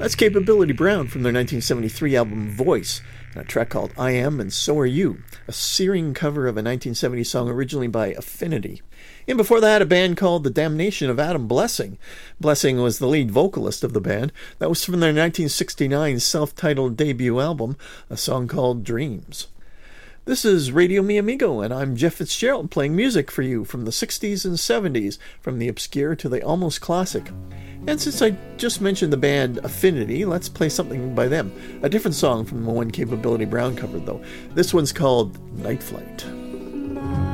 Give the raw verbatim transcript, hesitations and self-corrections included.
That's Capability Brown from their nineteen seventy-three album Voice, and a track called I Am and So Are You, a searing cover of a nineteen seventy song originally by Affinity. And before that, a band called The Damnation of Adam Blessing. Blessing was the lead vocalist of the band. That was from their nineteen sixty-nine self-titled debut album, a song called Dreams. This is Radio Mi Amigo, and I'm Jeff Fitzgerald playing music for you from the sixties and seventies, from the obscure to the almost classic. And since I just mentioned the band Affinity, let's play something by them. A different song from the one Capability Brown covered, though. This one's called Night Flight.